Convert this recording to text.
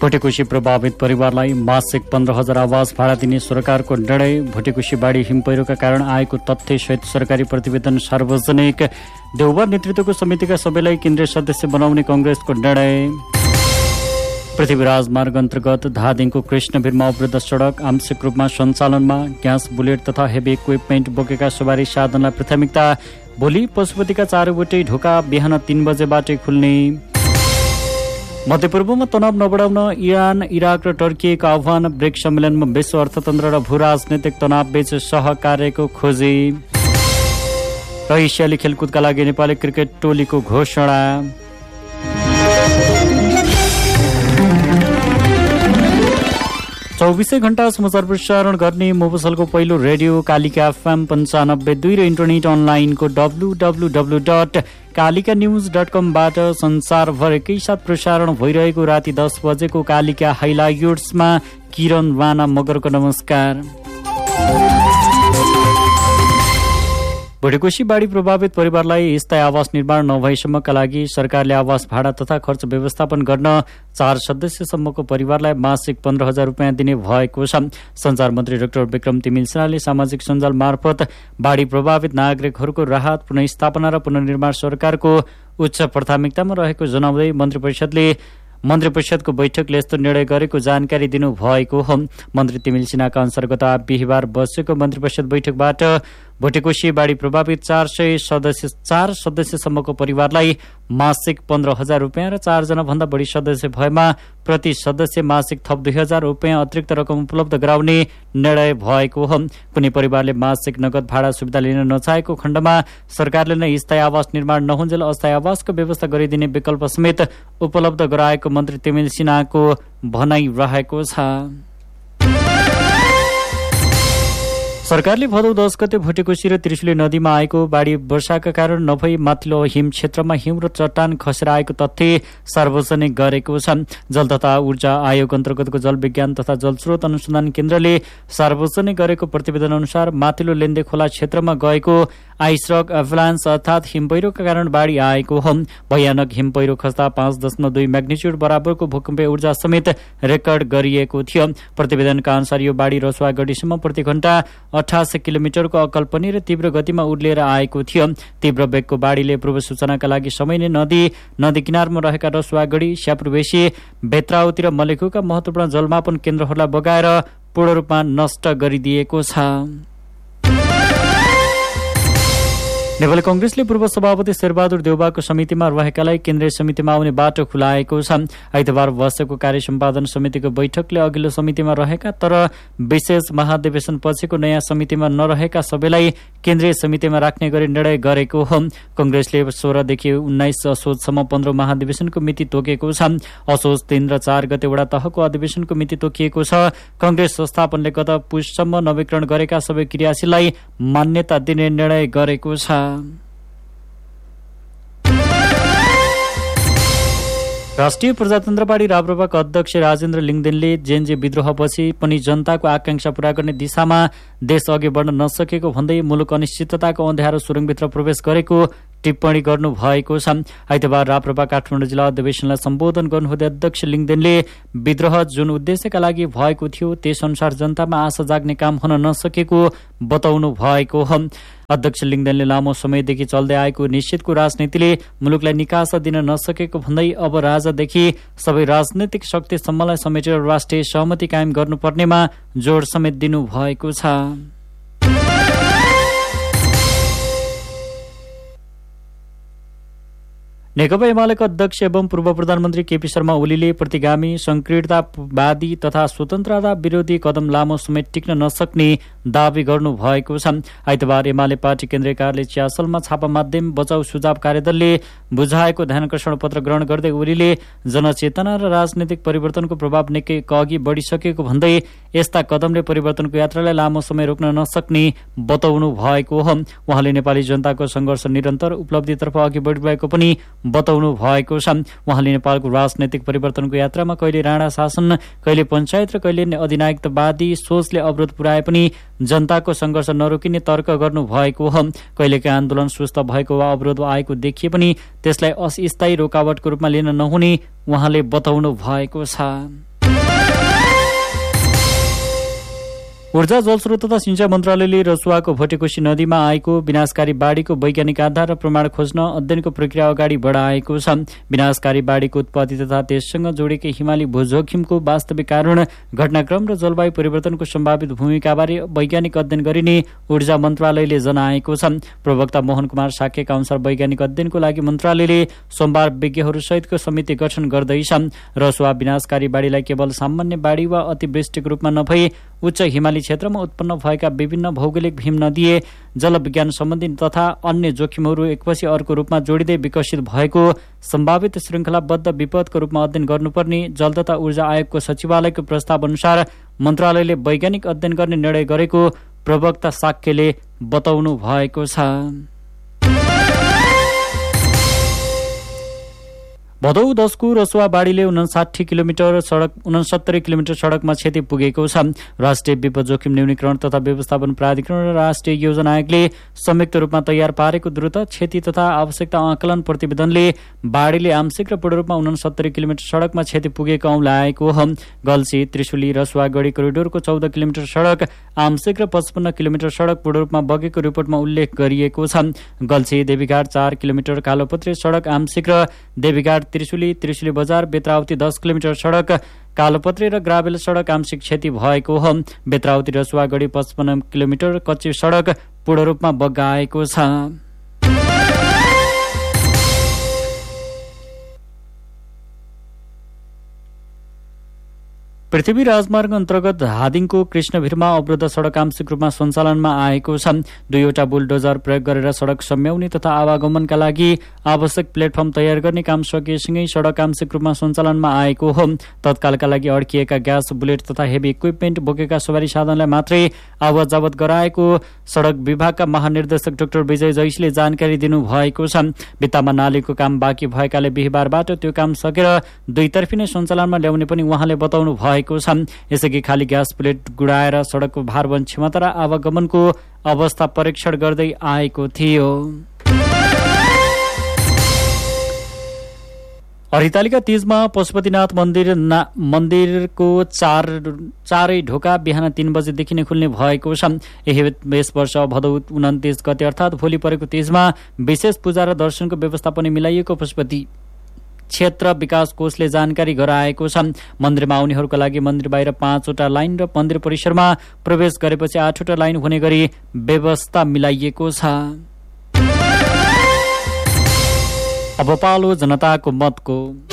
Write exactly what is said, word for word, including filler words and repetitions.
भुटेकोशी प्रभावित परिवारलाई मासिक पन्ध्र हजार आवास भाडा दिने सरकारको निर्णय। भुटेकोशी बाढी हिमपैह्रोका कारण आएको तथ्यसहित सरकारी प्रतिवेदन सार्वजनिक। देउबा नेतृत्वको समितिका सबैलाई केन्द्रीय सदस्य बनाउने कंग्रेसको निर्णय। पृथ्वी राजमार्ग अन्तर्गत धादिङको कृष्णवीरमा अवरुद्ध सडक आंशिक रूपमा सञ्चालनमा। ग्यास बुलेट तथा हेभी इक्विपमेन्ट बोकेका सवारी साधनलाई प्राथमिकता। भोलि पशुपतिका चारैवटै ढोका बिहान तीन बजेबाटै खुल्ने। मध्यपूर्वमा तनाव नबढाउन इरान, इराक र टर्कीको आह्वान। ब्रेक सम्मेलनमा विश्व अर्थतन्त्र र भू राजनैतिक तनावबीच सहकार्यको खोजी। र एसियाली खेलकुदका लागि नेपाली क्रिकेट टोलीको घोषणा। चौबिसै घण्टा समाचार प्रसारण गर्ने मोबसलको पहिलो रेडियो कालिका एफएम पन्चानब्बे दुई र इन्टरनेट अनलाइनको W W W dot Kalika news dot कमबाट संसारभर एकैसाथ प्रसारण भइरहेको राति दस बजेको कालिका हाइलाइट्समा किरण राणा मगरको नमस्कार। भुटेकोशी बाढी प्रभावित परिवारलाई स्थायी आवास निर्माण नभएसम्मका लागि सरकारले आवास भाडा तथा खर्च व्यवस्थापन गर्न चार सदस्यसम्मको परिवारलाई मासिक पन्ध्र हजार रुपियाँ दिने भएको छ। संचार मन्त्री डाक्टर विक्रम तिमिल सिन्हाले सामाजिक सञ्जाल मार्फत बाढी प्रभावित नागरिकहरूको राहत, पुनर्स्थापना र पुनर्निर्माण सरकारको उच्च प्राथमिकतामा रहेको जनाउँदै मन्त्री परिषदले मन्त्री परिषदको बैठकले यस्तो निर्णय गरेको जानकारी दिनुभएको हो। मन्त्री तिमिल सिन्हाका अन्तर्गत बिहिबार बसेको मन्त्री परिषद बैठकबाट भुटेकोशी बाढी प्रभावित चार सय सदस्य चार सदस्यसम्मको परिवारलाई मासिक पन्ध्र हजार रुपियाँ र चारजना भन्दा बढी सदस्य भएमा प्रति सदस्य मासिक थप दुई हजार रुपियाँ अतिरिक्त रकम उपलब्ध गराउने निर्णय भएको हो। कुनै परिवारले मासिक नगद भाडा सुविधा लिन नचाहेको खण्डमा सरकारले नै स्थायी आवास निर्माण नहुन्जेल अस्थायी आवासको व्यवस्था गरिदिने विकल्प समेत उपलब्ध गराएको मन्त्री तिमिल सिन्हाको भनाइ रहेको छ। सरकारले भदौ दस गते भुटेकोशी र त्रिशुली नदीमा आएको बाढी वर्षाका कारण नभई माथिल्लो हिम क्षेत्रमा हिउँ र चट्टान खसेर आएको तथ्य सार्वजनिक गरेको छ। जल तथा ऊर्जा आयोग अन्तर्गतको जल विज्ञान तथा जलस्रोत अनुसन्धान केन्द्रले सार्वजनिक गरेको प्रतिवेदन अनुसार माथिल्लो लेन्दे खोला क्षेत्रमा गएको आइसरक एभलान्स अर्थात हिमपैह्रोका कारण बाढी आएको हो। भयानक हिमपैह्रो खस्दा पाँच दशमलव दुई म्याग्निच्युड बराबरको भूकम्पीय ऊर्जा समेत रेकर्ड गरिएको थियो। प्रतिवेदनका अनुसार यो बाढी रसुवागढीसम्म प्रति घण्टा अठासी किलोमिटरको अकल्पनीय र तीव्र गतिमा उर्लिएर आएको थियो। तीव्र वेगको बाढीले पूर्व सूचनाका लागि समय नै नदी नदी किनारमा रहेका रसुवागढी, स्यापुरवेशी, बेत्राउती र मलेखुका महत्वपूर्ण जलमापन केन्द्रहरूलाई बगाएर पूर्ण रूपमा नष्ट गरिदिएको छ। नेपाली कंग्रेसले पूर्व सभापति शेरबहादुर देउबाको समितिमा रहेकालाई केन्द्रीय समितिमा आउने बाटो खुलाएको छ। आइतबार बसेको कार्य सम्पादन समितिको बैठकले अघिल्लो समितिमा रहेका तर विशेष महाधिवेशन पछिको नयाँ समितिमा नरहेका सबैलाई केन्द्रीय समितिमा राख्ने गरी निर्णय गरेको हो। कंग्रेसले सोह्रदेखि उन्नाइस असोजसम्म पन्ध्र महाधिवेशनको मिति तोकेको छ। असोज तीन र चार गते वडा तहको अधिवेशनको मिति तोकिएको छ। कंग्रेस संस्थापनले गत पुससम्म नवीकरण गरेका सबै क्रियाशीललाई मान्यता दिने निर्णय गरेको छ। राष्ट्रिय प्रजातन्त्र पार्टी राप्रपाका अध्यक्ष राजेन्द्र लिङदेनले जेएनजी विद्रोहपछि पनि जनताको आकांक्षा पूरा गर्ने दिशामा देश अघि बढ्न नसकेको भन्दै मुलुक अनिश्चितताको अँध्यारो सुरुङभित्र प्रवेश गरेको टिप्पणी गर्नु भएको छ। आइतबार राप्रपा काठमाडौँ जिल्ला अधिवेशनलाई सम्बोधन गर्नुहुँदै अध्यक्ष लिङदेनले विद्रोह जुन उद्देश्यका लागि भएको थियो त्यसअनुसार जनतामा आशा जाग्ने काम हुन नसकेको बताउनु भएको हो। अध्यक्ष लिङदेनले लामो समयदेखि चल्दै आएको निश्चितको राजनीतिले मुलुकलाई निकासा दिन नसकेको भन्दै अब राजादेखि सबै राजनैतिक शक्तिसम्मलाई समेटेर राष्ट्रिय सहमति कायम गर्नुपर्नेमा जोड समेत दिनु भएको छ। नेकपा एमालेका अध्यक्ष एवं पूर्व प्रधानमन्त्री केपी शर्मा ओलीले प्रतिगामी संकीर्णतावादी तथा स्वतन्त्रता विरोधी कदम लामो समय टिक्न नसक्ने दावी गर्नु भएको छ। आइतबार एमाले पार्टी केन्द्रीय कार्यालय च्यासलमा छापा माध्यम बचाउ सुझाव कार्यदलले बुझाएको ध्यानकर्षण पत्र ग्रहण गर्दै ओलीले जनचेतना र राजनैतिक परिवर्तनको प्रभाव निकै अघि बढिसकेको भन्दै यस्ता कदमले परिवर्तनको यात्रालाई लामो समय रोक्न नसक्ने बताउनु भएको हो। उहाँले नेपाली जनताको संघर्ष निरन्तर उपलब्धितर्फ अघि बढिरहेको पनि बताउनु भएको छ। उहाँले नेपालको राजनैतिक परिवर्तनको यात्रामा कहिले राणा शासन, कहिले पञ्चायत र कहिले अधिनायकवादी सोचले अवरोध पुर्याए पनि जनताको संघर्ष नरोकिने तर्क गर्नु भएको हो। कहिलेकै आन्दोलन सुस्त भएको वा अवरोध आएको देखिए पनि त्यसलाई अस्थायी रोकावटको रूपमा लिन नहुने उहाँले बताउनु भएको छ। ऊर्जा जलस्रोत तथा सिंचाई मन्त्रालयले रसुवाको भोटेकोशी नदीमा आएको विनाशकारी बाढीको वैज्ञानिक आधार र प्रमाण खोज्न अध्ययनको प्रक्रिया अगाडि बढाएको छ। विनाशकारी बाढीको उत्पत्ति तथा त्यससँग जोडिएकै हिमाली भूजोखिमको वास्तविक कारण, घटनाक्रम र जलवायु परिवर्तनको सम्भावित भूमिकाबारे वैज्ञानिक अध्ययन गरिने ऊर्जा मन्त्रालयले जनाएको छ। प्रवक्ता मोहन कुमार साक्यका अनुसार वैज्ञानिक अध्ययनको लागि मन्त्रालयले सोमबार विज्ञहरूसहितको समिति गठन गर्दैछ। रसुवा विनाशकारी बाढीलाई केवल सामान्य बाढी वा अतिवृष्टिको रूपमा नभई उच्च हिमाली क्षेत्रमा उत्पन्न भएका विभिन्न भौगोलिक हिमनदीय जलविज्ञान सम्बन्धी तथा अन्य जोखिमहरू एकपछि अर्को रूपमा जोडिँदै विकसित भएको सम्भावित श्रृङ्खलाबद्ध विपदको रूपमा अध्ययन गर्नुपर्ने जल तथा ऊर्जा आयोगको सचिवालयको प्रस्ताव अनुसार मन्त्रालयले वैज्ञानिक अध्ययन गर्ने निर्णय गरेको प्रवक्ता साक्यले बताउनु भएको छ। भदौ दसको रसुवा बाढीले उनासाठी किलोमिटर सडक उनसत्तरी किलोमिटर सडकमा क्षति पुगेको छ। राष्ट्रिय विपद जोखिम न्यूनीकरण तथा व्यवस्थापन प्राधिकरण र राष्ट्रिय योजना आयोगले संयुक्त रूपमा तयार पारेको द्रुत क्षति तथा आवश्यकता आकलन प्रतिवेदनले बाढीले आंशिक र पूर्ण रूपमा उनसत्तरी किलोमिटर सडकमा क्षति पुगेको औँल्याएको हो। गल्सी त्रिशुली रसुवा गढी कोरिडोरको चौध किलोमिटर सडक आंशिक र पचपन्न किलोमिटर सडक पूर्ण रूपमा बगेको रिपोर्टमा उल्लेख गरिएको छ। गल्सी देवीघाट चार किलोमिटर, कालोपत्री सडक आंशिक र देवीघाट त्रिशुली त्रिशुली बजार बेत्रावती दस किलोमिटर सडक कालोपत्री र ग्राभेल सडक आंशिक क्षति भएको हो। बेत्रावती रसुवा गढी पचपन्न किलोमिटर कच्ची सडक पूर्ण रूपमा बगाएको छ। पृथ्वी राजमार्ग अन्तर्गत हादिङको कृष्णभिरमा अवरुद्ध सडक आंशिक रूपमा सञ्चालनमा आएको छ। दुईवटा बुलडोजर प्रयोग गरेर सडक सम्याउने तथा आवागमनका लागि आवश्यक प्लेटफर्म तयार गर्ने काम सकिएसँगै सडक आंशिक रूपमा सञ्चालनमा आएको हो। तत्कालका लागि अड्किएका ग्यास बुलेट तथा हेभी इक्विपमेन्ट बोकेका सवारी साधनलाई मात्रै आवत जावत गराएको सडक विभागका महानिर्देशक डाक्टर विजय जैसीले जानकारी दिनुभएको छ। भित्तामा नालीको काम बाँकी भएकाले बिहिबारबाट त्यो काम सकेर दुईतर्फी नै सञ्चालनमा ल्याउने पनि उहाँले बताउनु भएको छ। यसअघि खाली ग्यास प्लेट गुडाएर सडकको भारवहन क्षमता र आवागमनको अवस्था परीक्षण गर्दै आएको थियो। हरितालिका तीजमा पशुपतिनाथ मन्दिर मन्दिरको चार चारै ढोका बिहान तीन बजेदेखि नै खुल्ने भएको छ। यस वर्ष भदौ उन्तिस गते अर्थात् भोलि परेको तीजमा विशेष पूजा र दर्शनको व्यवस्था पनि मिलाइएको पशुपति क्षेत्र विकास कोषले जानकारी गराएको छ। मन्दिरमा आउनेहरूका लागि मन्दिर बाहिर पाँचवटा लाइन र मन्दिर परिसरमा प्रवेश गरेपछि आठवटा लाइन हुने गरी व्यवस्था मिलाइएको छ। अब पालो जनताको मतको।